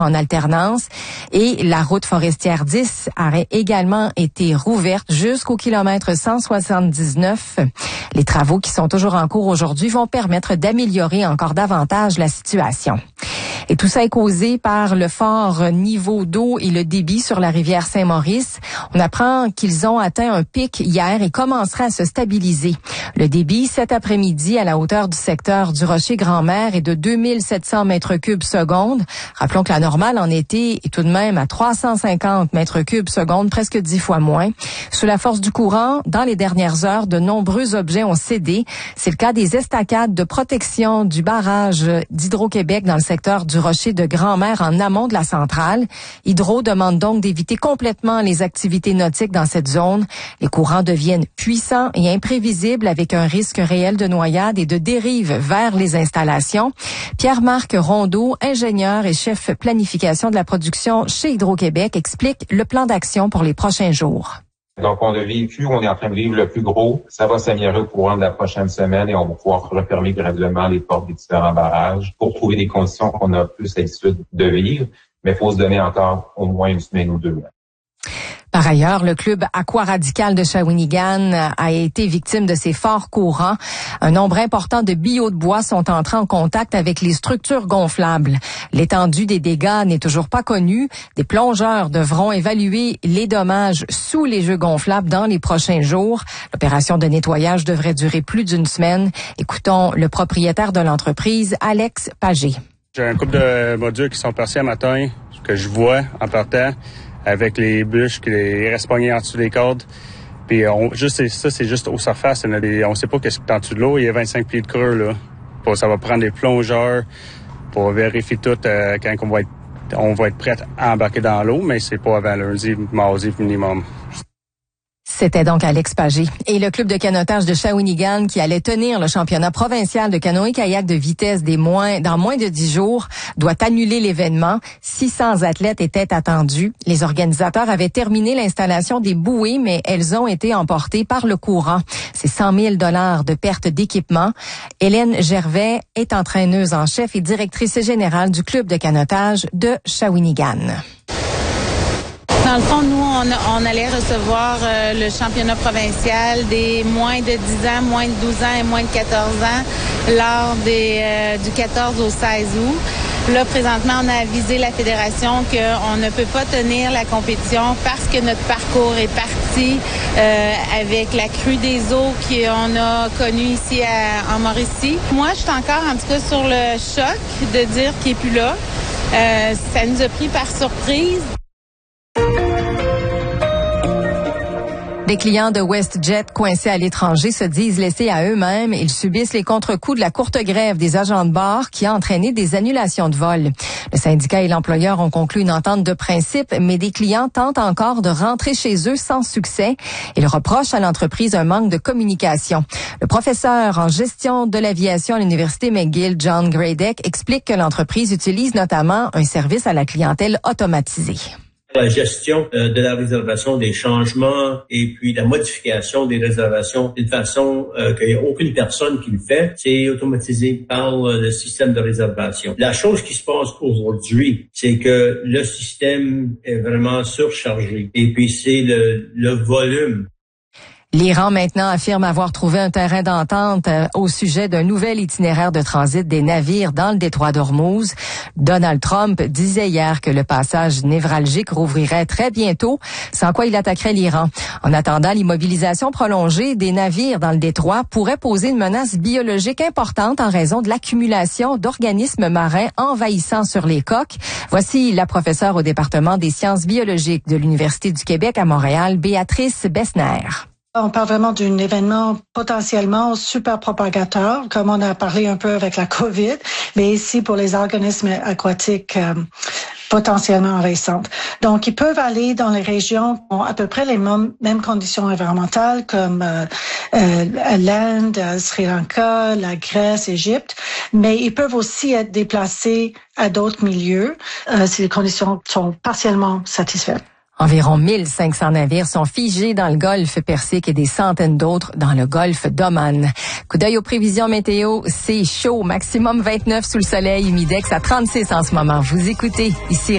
en alternance et la route forestière 10 aurait également été rouverte jusqu'au kilomètre 179. Les travaux qui sont toujours en cours aujourd'hui vont permettre d'améliorer encore davantage la situation. Et tout ça est causé par le fort niveau d'eau et le débit sur la rivière Saint-Maurice. On apprend qu'ils ont atteint un pic hier et commenceraient à se stabiliser. Le débit cet après-midi à la hauteur du secteur du Rocher-Grand-Mère est de 2700 mètres cubes secondes. Rappelons que la normale en été est tout de même à 350 mètres cubes secondes, presque 10 fois moins. Sous la force du courant, dans les dernières heures, de nombreux objets ont cédé. C'est le cas des estacades de protection du barrage d'Hydro-Québec dans le secteur du Rocher de Grand-Mère en amont de la centrale. Hydro demande donc d'éviter complètement les activités nautiques dans cette zone. Les courants deviennent puissants et imprévisibles avec un risque réel de noyade et de dérive vers les installations. Pierre-Marc Rondeau, ingénieur et chef planification de la production chez Hydro-Québec, explique le plan d'action pour les prochains jours. Donc, on est en train de vivre le plus gros. Ça va s'améliorer au courant de la prochaine semaine et on va pouvoir refermer graduellement les portes des différents barrages pour trouver des conditions qu'on a plus l'habitude de vivre. Mais il faut se donner encore au moins une semaine ou deux. Par ailleurs, le club Aquaradical de Shawinigan a été victime de ces forts courants. Un nombre important de billots de bois sont entrés en contact avec les structures gonflables. L'étendue des dégâts n'est toujours pas connue. Des plongeurs devront évaluer les dommages sous les jeux gonflables dans les prochains jours. L'opération de nettoyage devrait durer plus d'une semaine. Écoutons le propriétaire de l'entreprise, Alex Pagé. J'ai un couple de modules qui sont partis à matin, que je vois en partant, avec les bûches qui restent pognés en dessous des cordes. Puis c'est juste aux surfaces. On sait pas qu'est-ce qui est en dessous de l'eau. Il y a 25 pieds de creux, là. Ça va prendre des plongeurs pour vérifier tout quand on va être prêt à embarquer dans l'eau, mais c'est pas avant lundi, mardi minimum. C'était donc Alex Pagé. Et le club de canotage de Shawinigan qui allait tenir le championnat provincial de canoë-kayak de vitesse dans moins de 10 jours doit annuler l'événement. 600 athlètes étaient attendus. Les organisateurs avaient terminé l'installation des bouées, mais elles ont été emportées par le courant. C'est 100 000 $ de perte d'équipement. Hélène Gervais est entraîneuse en chef et directrice générale du club de canotage de Shawinigan. Dans le fond, nous, on allait recevoir le championnat provincial des moins de 10 ans, moins de 12 ans et moins de 14 ans lors du 14 au 16 août. Là, présentement, on a avisé la fédération qu'on ne peut pas tenir la compétition parce que notre parcours est parti avec la crue des eaux qu'on a connue ici en Mauricie. Moi, je suis encore, en tout cas, sur le choc de dire qu'il n'est plus là. Ça nous a pris par surprise. Des clients de WestJet coincés à l'étranger se disent laissés à eux-mêmes. Ils subissent les contre-coups de la courte grève des agents de bord qui a entraîné des annulations de vol. Le syndicat et l'employeur ont conclu une entente de principe, mais des clients tentent encore de rentrer chez eux sans succès. Ils reprochent à l'entreprise un manque de communication. Le professeur en gestion de l'aviation à l'Université McGill, John Gradek, explique que l'entreprise utilise notamment un service à la clientèle automatisé. La gestion de la réservation, des changements et puis la modification des réservations d'une façon qu'il n'y a aucune personne qui le fait, c'est automatisé par le système de réservation. La chose qui se passe aujourd'hui, c'est que le système est vraiment surchargé et puis c'est le volume. L'Iran maintenant affirme avoir trouvé un terrain d'entente au sujet d'un nouvel itinéraire de transit des navires dans le détroit d'Ormuz. Donald Trump disait hier que le passage névralgique rouvrirait très bientôt, sans quoi il attaquerait l'Iran. En attendant, l'immobilisation prolongée des navires dans le détroit pourrait poser une menace biologique importante en raison de l'accumulation d'organismes marins envahissants sur les coques. Voici la professeure au département des sciences biologiques de l'Université du Québec à Montréal, Béatrice Bessner. On parle vraiment d'un événement potentiellement super propagateur, comme on a parlé un peu avec la COVID, mais ici pour les organismes aquatiques potentiellement envahissantes. Donc, ils peuvent aller dans les régions qui ont à peu près les mêmes conditions environnementales comme l'Inde, Sri Lanka, la Grèce, l'Égypte, mais ils peuvent aussi être déplacés à d'autres milieux si les conditions sont partiellement satisfaites. Environ 1500 navires sont figés dans le golfe Persique et des centaines d'autres dans le golfe d'Oman. Coup d'œil aux prévisions météo, c'est chaud, maximum 29 sous le soleil, humidex à 36 en ce moment. Vous écoutez ici